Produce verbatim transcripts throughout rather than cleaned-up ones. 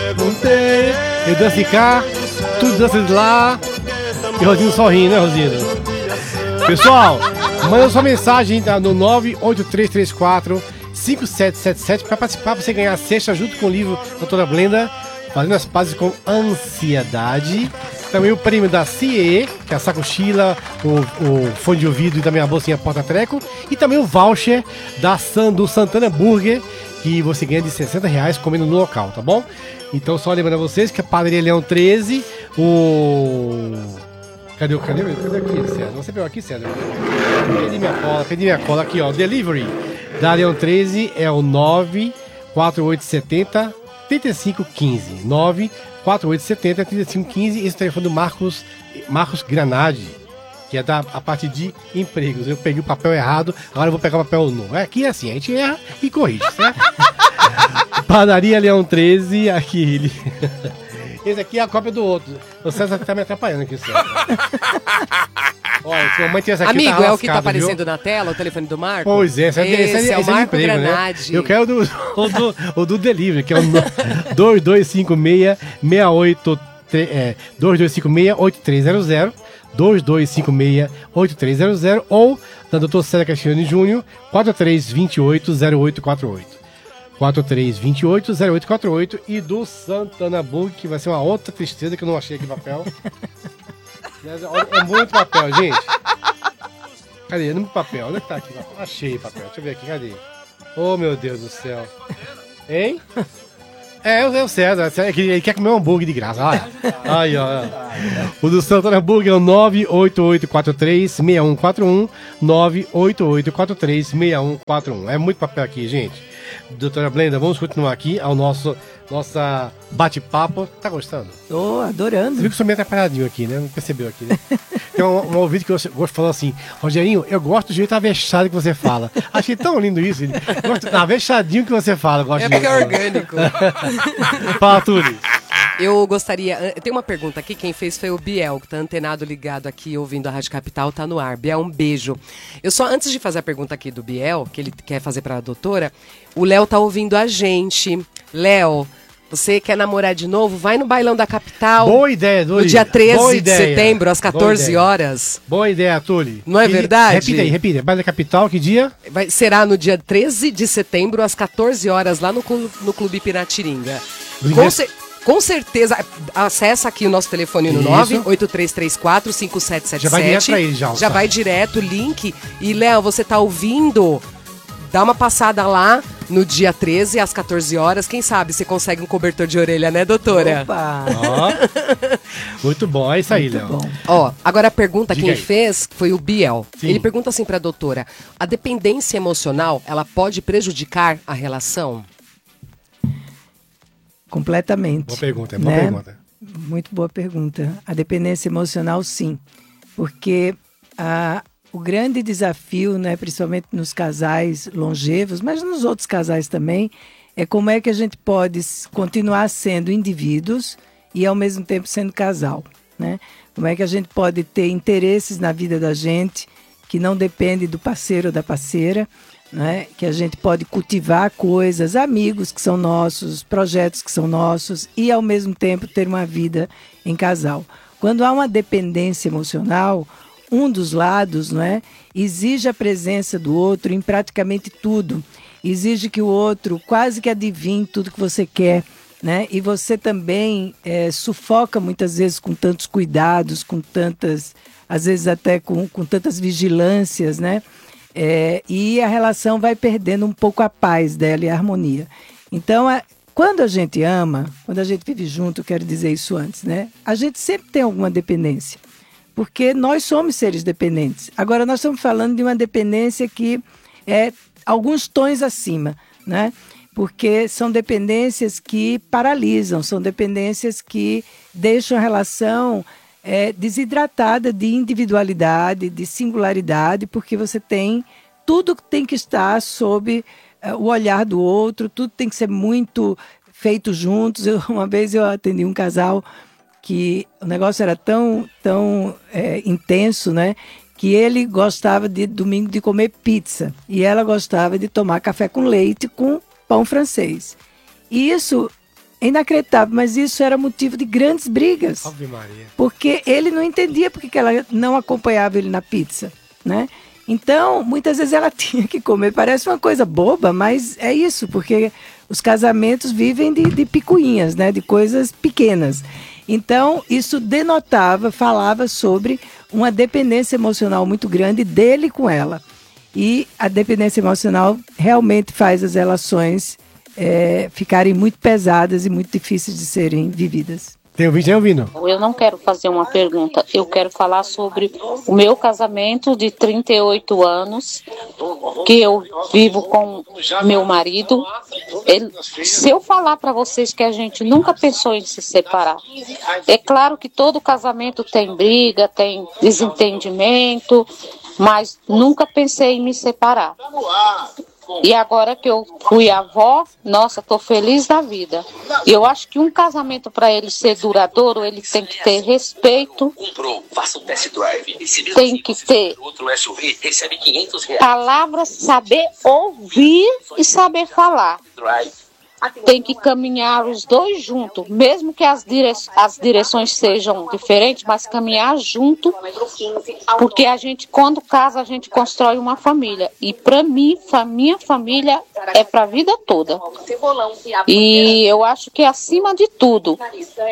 Não tem. Eu danço de cá, tudo dança de lá. E Rosino só rindo, né, Rosino? Pessoal, manda sua mensagem tá, no nove oito três três quatro cinco sete sete sete para participar, pra você ganhar a cesta junto com o livro da doutora Blenda, Fazendo as Pazes com Ansiedade. Também o prêmio da C E E, que é a sacochila, o, o fone de ouvido e também a bolsinha porta-treco. E também o voucher da San, do Santana Burger, que você ganha de sessenta reais comendo no local, tá bom? Então só lembrando a vocês que a Padaria Leão treze, o... Cadê o... Cadê, cadê aqui, César? Você pegou aqui, César? Perdi minha cola, perdi minha cola aqui, ó. Delivery da Leão treze é o nove quatro oito sete zero três cinco um cinco. nove quatro oito sete zero três cinco um cinco. Esse é o telefone do Marcos, Marcos Granade, que é da a parte de empregos. Eu peguei o papel errado, agora eu vou pegar o papel novo. Aqui é assim, a gente erra e corrige, certo? Padaria Leão treze, aqui ele. Esse aqui é a cópia do outro. O César tá me atrapalhando aqui, César. Olha, se a mamãe tivesse aqui, amigo, tá é o que tá viu? aparecendo na tela, o telefone do Marco? Pois é, esse, esse, esse, é o esse Marco é emprego, Granade. Né? Eu quero do, o, do, o do delivery, que é o dois dois cinco seis seis oito é, dois dois cinco seis oito três zero zero, dois dois cinco seis oito três zero zero ou da doutor Célia Castiani Júnior, quatro três dois oito zero oito quatro oito. quatro três dois oito zero oito quatro oito e do Santana Burg, que vai ser uma outra tristeza que eu não achei aqui papel. É muito papel, gente. Cadê? Não papel. Onde é que tá aqui? Achei papel. Deixa eu ver aqui. Cadê? Oh, meu Deus do céu. Hein? É, é o César. Ele quer comer um hambúrguer de graça. Olha. Aí, ó. O do Santana Burg é o nove oito oito quatro três seis um quatro um. nove oito oito quatro três seis um quatro um. É muito papel aqui, gente. Doutora Blenda, vamos continuar aqui ao nosso nossa bate-papo. Tá gostando? Tô adorando. Você viu que eu sou meio atrapalhadinho aqui, né? Não percebeu aqui, né? Tem um, um ouvinte que eu gosto falou assim: Rogerinho, eu gosto do jeito avexado que você fala. Achei tão lindo isso. Ele gosto avexadinho que você fala. Gosto é porque é orgânico. Fala, Túlio. Eu gostaria... Tem uma pergunta aqui, quem fez foi o Biel, que tá antenado ligado aqui, ouvindo a Rádio Capital, tá no ar. Biel, um beijo. Eu só, antes de fazer a pergunta aqui do Biel, que ele quer fazer pra doutora, o Léo tá ouvindo a gente. Léo, você quer namorar de novo? Vai no Bailão da Capital. Boa ideia, Túlio. No dia treze de setembro, às quatorze horas. Boa ideia, Túlio. Não é que verdade? Repita aí, repita. Bailão da Capital, que dia? Vai, será no dia treze de setembro, às quatorze horas, lá no, no Clube Piratininga. Com certeza. Com certeza, acessa aqui o nosso telefone no nove oito três três quatro cinco sete sete sete. Já vai direto pra ele, já. Já tá. vai direto, link. E, Léo, você tá ouvindo? Dá uma passada lá no dia treze, às quatorze horas. Quem sabe você consegue um cobertor de orelha, né, doutora? Opa! Ó, muito bom, é isso aí, Léo. Ó, agora a pergunta, Diga quem aí. fez foi o Biel. Sim. Ele pergunta assim pra doutora: a dependência emocional, ela pode prejudicar a relação? Completamente. Boa pergunta, é boa né? pergunta. Muito boa pergunta. A dependência emocional, sim. Porque a, o grande desafio, né, principalmente nos casais longevos, mas nos outros casais também, é como é que a gente pode continuar sendo indivíduos e ao mesmo tempo sendo casal, né? Como é que a gente pode ter interesses na vida da gente que não depende do parceiro ou da parceira, né? Que a gente pode cultivar coisas, amigos que são nossos, projetos que são nossos e ao mesmo tempo ter uma vida em casal. Quando há uma dependência emocional, um dos lados, não é, exige a presença do outro em praticamente tudo. Exige que o outro quase que adivinhe tudo que você quer, né? E você também é, sufoca muitas vezes com tantos cuidados, com tantas, às vezes até com, com tantas vigilâncias, né? É, e a relação vai perdendo um pouco a paz dela e a harmonia. Então, a, quando a gente ama, quando a gente vive junto, eu quero dizer isso antes, né? A gente sempre tem alguma dependência, porque nós somos seres dependentes. Agora, nós estamos falando de uma dependência que é alguns tons acima, né? Porque são dependências que paralisam, são dependências que deixam a relação É, desidratada de individualidade, de singularidade, porque você tem, tudo tem que estar sob uh, o olhar do outro, tudo tem que ser muito feito juntos. Eu, uma vez eu atendi um casal que o negócio era tão, tão é, intenso, né, que ele gostava de domingo de comer pizza e ela gostava de tomar café com leite com pão francês. E isso é inacreditável, mas isso era motivo de grandes brigas. Ave Maria. Porque ele não entendia porque que ela não acompanhava ele na pizza, né? Então, muitas vezes ela tinha que comer. Parece uma coisa boba, mas é isso, porque os casamentos vivem de, de picuinhas, né? De coisas pequenas. Então, isso denotava, falava sobre uma dependência emocional muito grande dele com ela. E a dependência emocional realmente faz as relações é, ficarem muito pesadas e muito difíceis de serem vividas. Tem ouvinte aí ouvindo? Eu não quero fazer uma pergunta, eu quero falar sobre o meu casamento de trinta e oito anos, que eu vivo com meu marido. Ele, se eu falar para vocês que a gente nunca pensou em se separar, é claro que todo casamento tem briga, tem desentendimento, mas nunca pensei em me separar. E agora que eu fui avó, nossa, tô feliz da vida. E eu acho que um casamento, para ele ser duradouro, ele tem que ter respeito, tem que ter palavras, saber ouvir e saber falar. Tem que caminhar os dois juntos, mesmo que as, dire... as direções sejam diferentes, mas caminhar junto, porque a gente, quando casa, a gente constrói uma família. E para mim, a minha família é para a vida toda. E eu acho que, acima de tudo,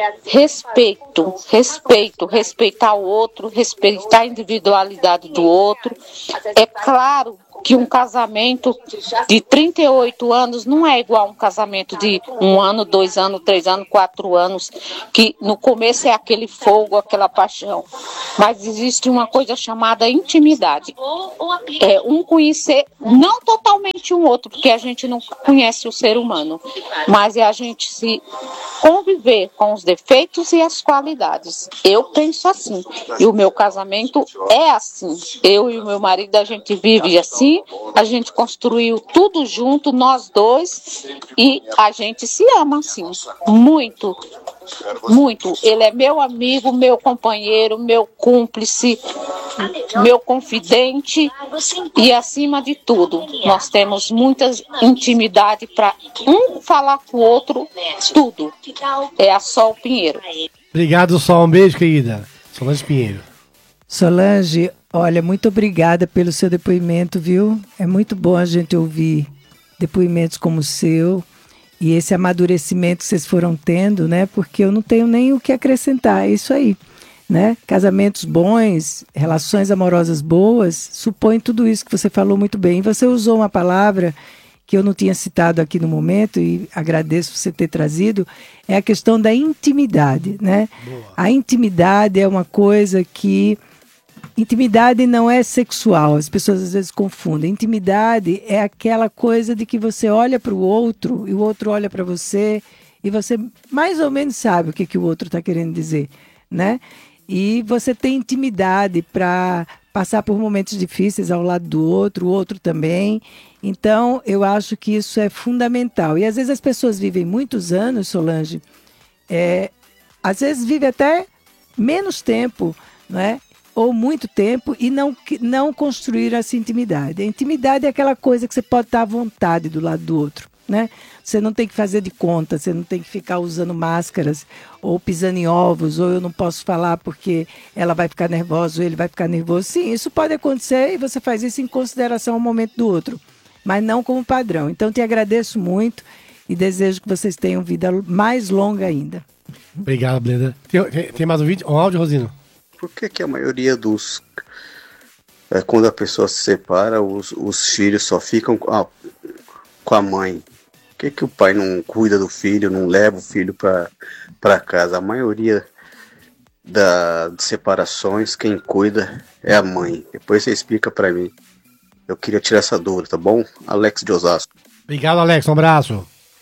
respeito, respeito, respeitar o outro, respeitar a individualidade do outro. É claro que um casamento de trinta e oito anos não é igual a um casamento de um ano, dois anos, três anos, quatro anos, que no começo é aquele fogo, aquela paixão. Mas existe uma coisa chamada intimidade. É um conhecer, não totalmente um outro, porque a gente não conhece o ser humano, mas é a gente se conviver com os defeitos e as qualidades. Eu penso assim, e o meu casamento é assim. Eu e o meu marido, a gente vive assim, a gente construiu tudo junto, nós dois, e a gente se ama assim, muito, muito. Ele é meu amigo, meu companheiro, meu cúmplice, meu confidente, e acima de tudo, nós temos muita intimidade para um falar com o outro tudo. É a Sol Pinheiro. Obrigado, Sol. Um beijo, querida. Solange Pinheiro. Solange, olha, muito obrigada pelo seu depoimento, viu? É muito bom a gente ouvir depoimentos como o seu e esse amadurecimento que vocês foram tendo, né? Porque eu não tenho nem o que acrescentar, é isso aí, né? Casamentos bons, relações amorosas boas, supõem tudo isso que você falou muito bem. E você usou uma palavra que eu não tinha citado aqui no momento, e agradeço você ter trazido, é a questão da intimidade, né? Boa. A intimidade é uma coisa que... Intimidade não é sexual, as pessoas às vezes confundem. Intimidade é aquela coisa de que você olha para o outro e o outro olha para você e você mais ou menos sabe o que, que o outro está querendo dizer, né? E você tem intimidade para passar por momentos difíceis ao lado do outro, o outro também. Então, eu acho que isso é fundamental. E às vezes as pessoas vivem muitos anos, Solange, é, às vezes vivem até menos tempo, não é? Ou muito tempo, e não, não construir essa intimidade. A intimidade é aquela coisa que você pode estar à vontade do lado do outro, né? Você não tem que fazer de conta, você não tem que ficar usando máscaras, ou pisando em ovos, ou eu não posso falar porque ela vai ficar nervosa, ou ele vai ficar nervoso. Sim, isso pode acontecer, e você faz isso em consideração ao momento do outro, mas não como padrão. Então, te agradeço muito e desejo que vocês tenham vida mais longa ainda. Obrigado, Blenda. Tem, tem, tem mais um vídeo? Um áudio, Rosino? Por que que a maioria dos... É, quando a pessoa se separa, os, os filhos só ficam com a, com a mãe? Por que que o pai não cuida do filho, não leva o filho para casa? A maioria das separações, quem cuida é a mãe. Depois você explica para mim. Eu queria tirar essa dúvida, tá bom? Alex de Osasco. Obrigado, Alex. Um abraço.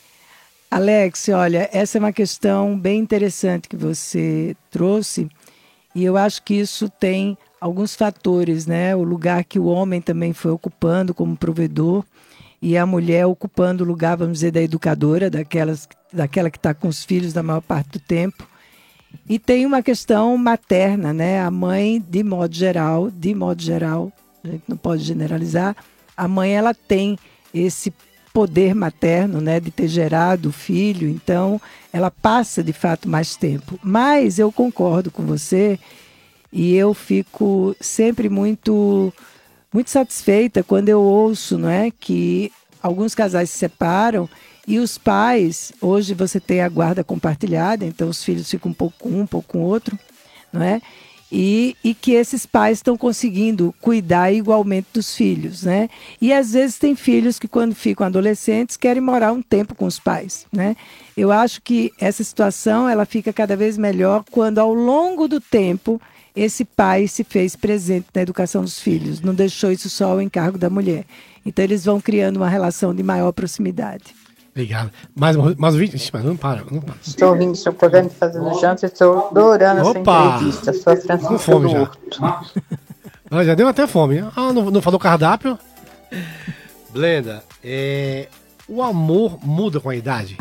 Alex, olha, essa é uma questão bem interessante que você trouxe. E eu acho que isso tem alguns fatores, né? O lugar que o homem também foi ocupando como provedor e a mulher ocupando o lugar, vamos dizer, da educadora, daquelas, daquela que está com os filhos na maior parte do tempo. E tem uma questão materna, né? A mãe, de modo geral, de modo geral, a gente não pode generalizar, a mãe ela tem esse poder materno, né, de ter gerado o filho, então ela passa de fato mais tempo. Mas eu concordo com você e eu fico sempre muito, muito satisfeita quando eu ouço, não é, que alguns casais se separam e os pais, hoje você tem a guarda compartilhada, então os filhos ficam um pouco com um, um pouco com o outro, não é? E, e que esses pais estão conseguindo cuidar igualmente dos filhos, né? E às vezes tem filhos que quando ficam adolescentes querem morar um tempo com os pais, né? Eu acho que essa situação ela fica cada vez melhor quando ao longo do tempo esse pai se fez presente na educação dos filhos, não deixou isso só ao encargo da mulher. Então eles vão criando uma relação de maior proximidade. Obrigado. Mais um mais um vídeo? Mas não para, não para. Estou ouvindo o seu programa fazendo janta e estou adorando essa Opa! entrevista. Sou a Francisca Com fome do já. Horto. Ah, já deu até fome. Ah, não, não falou cardápio? Blenda, é, o amor muda com a idade?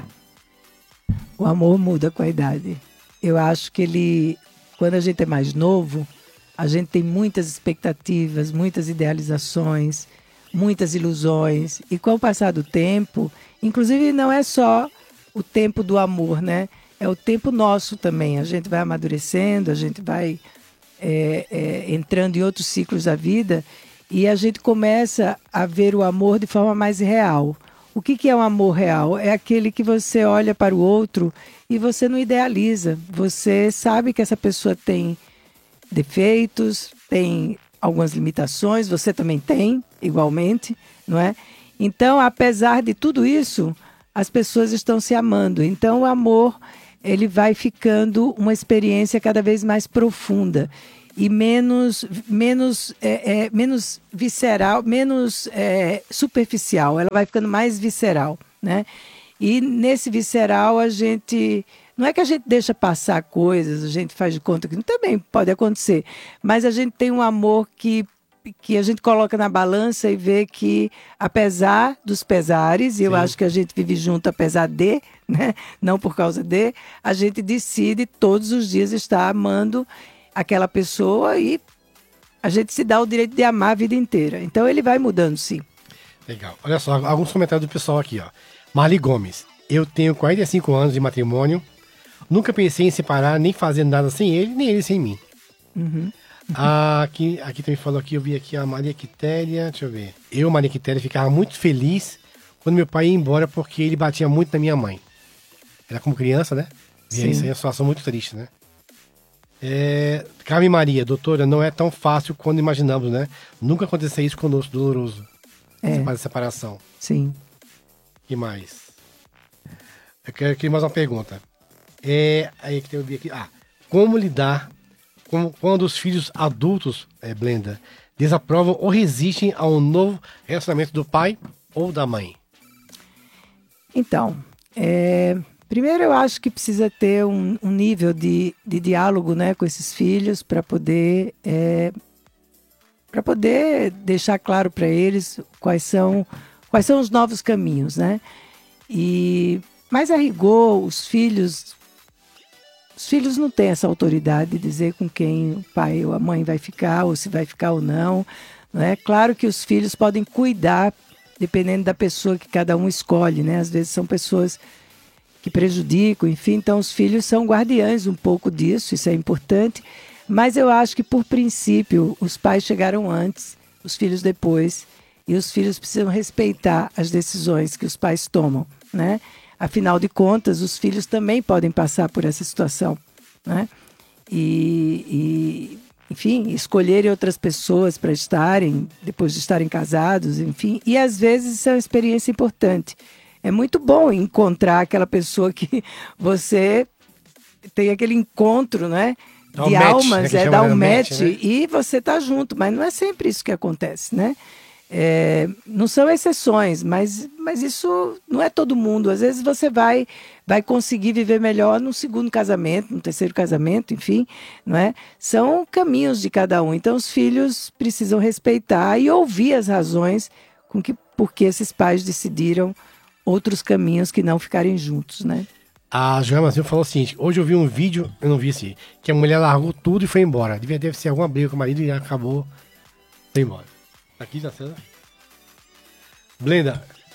O amor muda com a idade. Eu acho que ele, quando a gente é mais novo, a gente tem muitas expectativas, muitas idealizações, muitas ilusões. E com o passar do tempo, inclusive não é só o tempo do amor, né? É o tempo nosso também. A gente vai amadurecendo, a gente vai é, é, entrando em outros ciclos da vida e a gente começa a ver o amor de forma mais real. O que, que é um amor real? É aquele que você olha para o outro e você não idealiza. Você sabe que essa pessoa tem defeitos, tem algumas limitações, você também tem, igualmente, não é? Então, apesar de tudo isso, as pessoas estão se amando. Então, o amor, ele vai ficando uma experiência cada vez mais profunda e menos, menos, é, é, menos visceral, menos é, superficial. Ela vai ficando mais visceral, né? E nesse visceral a gente... Não é que a gente deixa passar coisas, a gente faz de conta que também pode acontecer, mas a gente tem um amor que, que a gente coloca na balança e vê que, apesar dos pesares, e eu acho que a gente vive junto apesar de, né? Não por causa de, a gente decide todos os dias estar amando aquela pessoa e a gente se dá o direito de amar a vida inteira. Então ele vai mudando, sim. Legal. Olha só, alguns comentários do pessoal aqui, ó. Marli Gomes, eu tenho quarenta e cinco anos de matrimônio, nunca pensei em separar, nem fazer nada sem ele, nem ele sem mim. Uhum. Ah, aqui, aqui também falou aqui, eu vi aqui a Maria Quitéria, deixa eu ver. Eu, Maria Quitéria, ficava muito feliz quando meu pai ia embora porque ele batia muito na minha mãe. Era como criança, né? E Sim. isso aí é uma situação muito triste, né? É, Carmen Maria, doutora, não é tão fácil quando imaginamos, né? Nunca aconteceu isso conosco, doloroso. É. Essa separação. Sim. E mais? Eu quero aqui mais uma pergunta. É, aí que eu vi aqui. Ah, como lidar com, quando os filhos adultos, é, Blenda, desaprovam ou resistem a um novo relacionamento do pai ou da mãe? Então, é, primeiro eu acho que precisa ter um, um nível de, de diálogo, né, com esses filhos para poder, é, para poder deixar claro para eles quais são, quais são os novos caminhos, né? E, mas a rigor, os filhos, os filhos não têm essa autoridade de dizer com quem o pai ou a mãe vai ficar, ou se vai ficar ou não, não é? Claro que os filhos podem cuidar, dependendo da pessoa que cada um escolhe, né? Às vezes são pessoas que prejudicam, enfim, então os filhos são guardiães um pouco disso, isso é importante, mas eu acho que, por princípio, os pais chegaram antes, os filhos depois, e os filhos precisam respeitar as decisões que os pais tomam, né? Afinal de contas, os filhos também podem passar por essa situação, né? E, e enfim, escolherem outras pessoas para estarem, depois de estarem casados, enfim, e às vezes isso é uma experiência importante. É muito bom encontrar aquela pessoa que você tem aquele encontro, né? Dá De um match, almas, né, é que dar chama um match, match, né? e você tá junto, mas não é sempre isso que acontece, né? É, não são exceções, mas, mas isso não é todo mundo. Às vezes você vai, vai conseguir viver melhor no segundo casamento, no terceiro casamento, enfim, não é? São caminhos de cada um. Então os filhos precisam respeitar e ouvir as razões com que, por que esses pais decidiram outros caminhos que não ficarem juntos, né? A Joana Mazinho falou o seguinte: hoje eu vi um vídeo, eu não vi assim, que a mulher largou tudo e foi embora. Devia deve ser alguma briga com o marido e acabou, foi embora. Aqui já sei. Blenda,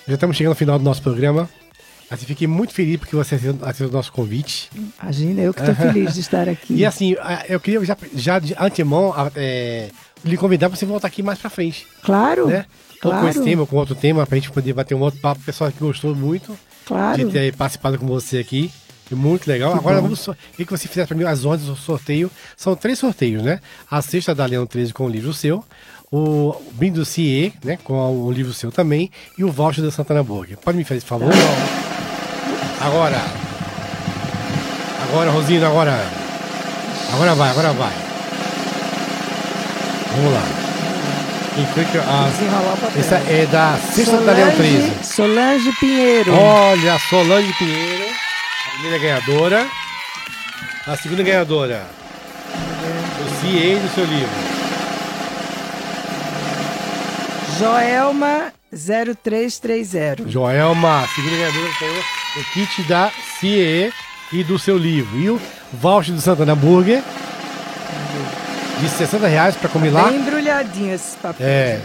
Já estamos chegando ao final do nosso programa. Assim, fiquei muito feliz porque você aceitou o nosso convite. Imagina, eu que estou feliz de estar aqui. E assim, eu queria já, já de antemão é, lhe convidar para você voltar aqui mais para frente. Claro, né? claro. Ou com esse tema, ou com outro tema, para a gente poder bater um outro papo. O pessoal que gostou muito claro. de ter participado com você aqui. Muito legal. Que Agora bom. vamos. Queria que você fizesse para mim as ordens do sorteio. São três sorteios, né? A cesta da Leão treze com o livro seu. O brinde do C I E, né? Com o livro seu também. E o voucher da Santana Burger. Pode me fazer esse favor? Agora. Agora, Rosina, agora. Agora vai, agora vai. Vamos lá. Quem foi que. A, Desenrolar o papel. essa é da Sexta da Leão treze. Solange Pinheiro. Olha, Solange Pinheiro. A primeira ganhadora. A segunda ganhadora. O C I E do seu livro. Joelma zero três três zero. Joelma, segunda ganhadora, ganhou o kit da C I E e do seu livro. E o voucher do Santana Burger de sessenta reais para comer lá. Bem embrulhadinho esses papéis. É.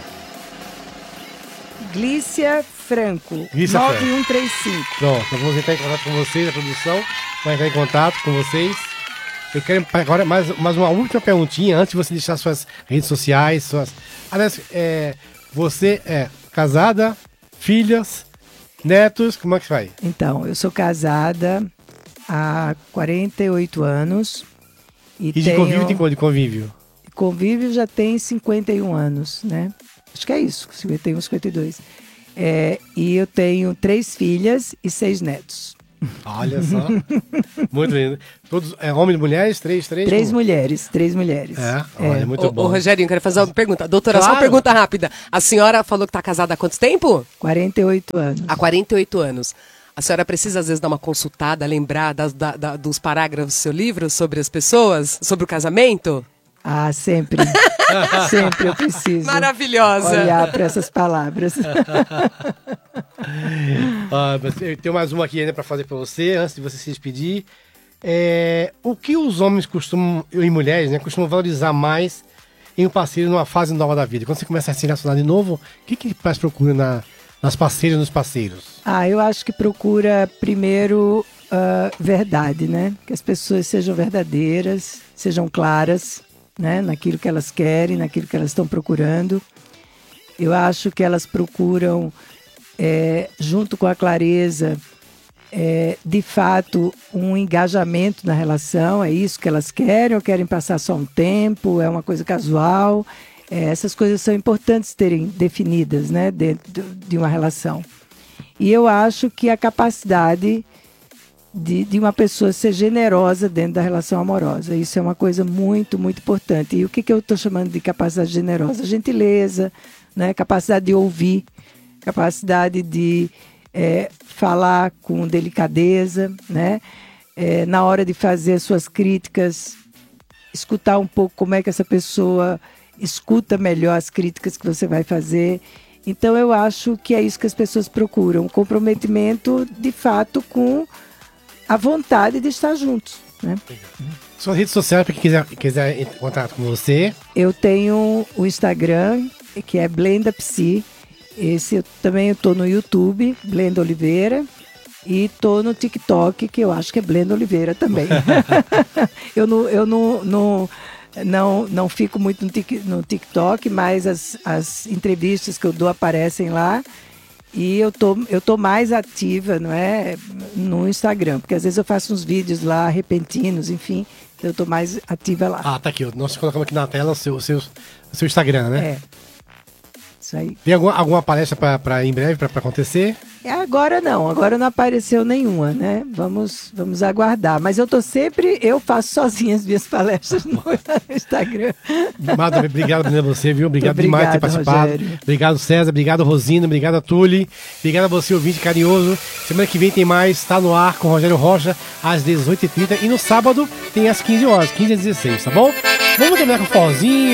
Glícia Franco. Glícia nove um três cinco. Pronto, então vamos entrar em contato com vocês, a produção vai entrar em contato com vocês. Eu quero agora mais, mais uma última perguntinha antes de você deixar suas redes sociais, suas. Aliás, é, você é casada, filhas, netos, como é que vai? Então, eu sou casada há quarenta e oito anos. E, E de tenho... convívio, de quanto de convívio? Convívio já tem cinquenta e um anos, né? Acho que é isso, cinquenta e um, cinquenta e dois. É, e eu tenho três filhas e seis netos. Olha só. Muito lindo. Todos, é, homens e mulheres? Três, três? Três como? mulheres, três mulheres. É, olha, muito Ô, bom. ô, Rogerinho, quero fazer uma pergunta. Doutora, só Claro. uma pergunta rápida. A senhora falou que está casada há quanto tempo? quarenta e oito anos. Há quarenta e oito anos. A senhora precisa, às vezes, dar uma consultada, lembrar das, da, da, dos parágrafos do seu livro sobre as pessoas, sobre o casamento? Ah, sempre. Sempre eu preciso. Maravilhosa. Olhar para essas palavras. Ah, mas eu tenho mais uma aqui ainda para fazer para você, antes de você se despedir. É, o que os homens costumam, e mulheres, né, costumam valorizar mais em um parceiro numa fase nova da vida? Quando você começa a se relacionar de novo, o que que mais procura na, nas parceiras e nos parceiros? Ah, eu acho que procura primeiro ah, verdade, né? Que as pessoas sejam verdadeiras, sejam claras, né? Naquilo que elas querem, naquilo que elas estão procurando. Eu acho que elas procuram, é, junto com a clareza, é, de fato, um engajamento na relação. É isso que elas querem ou querem passar só um tempo? É uma coisa casual? É, essas coisas são importantes terem definidas, né, dentro de uma relação. E eu acho que a capacidade de, de uma pessoa ser generosa dentro da relação amorosa, isso é uma coisa muito, muito importante. E o que, que eu estou chamando de capacidade generosa? Gentileza, né, capacidade de ouvir, capacidade de é, falar com delicadeza, né, é, na hora de fazer suas críticas, escutar um pouco como é que essa pessoa escuta melhor as críticas que você vai fazer. Então eu acho que é isso que as pessoas procuram, um comprometimento de fato com a vontade de estar juntos, né? Suas redes sociais, para quem quiser, quiser entrar em contato com você. Eu tenho o Instagram, que é Blenda Psi. Esse eu, também eu tô no YouTube, Blenda Oliveira. E tô no TikTok, que eu acho que é Blenda Oliveira também. eu não, eu não, não, não, não fico muito no, tic, no TikTok, mas as, as entrevistas que eu dou aparecem lá. E eu tô, eu tô mais ativa, não é, no Instagram, porque às vezes eu faço uns vídeos lá repentinos, enfim, eu tô mais ativa lá. Ah, tá aqui. Nós colocamos aqui na tela o seu, o seu, o seu Instagram, né? É. Isso aí. Tem alguma, alguma palestra para em breve para acontecer? Agora não, agora não apareceu nenhuma, né? Vamos, vamos aguardar. Mas eu tô sempre, eu faço sozinha as minhas palestras no Instagram. Mada, obrigado a você, viu? Obrigado Muito demais por ter obrigada, participado. Rogério. Obrigado, César. Obrigado, Rosina. Obrigado, Tuli. Obrigado a você, ouvinte carinhoso. Semana que vem tem mais, tá no ar com o Rogério Rocha, às dezoito e trinta. E no sábado tem às quinze horas, quinze às dezesseis, tá bom? Vamos terminar com o forrozinho.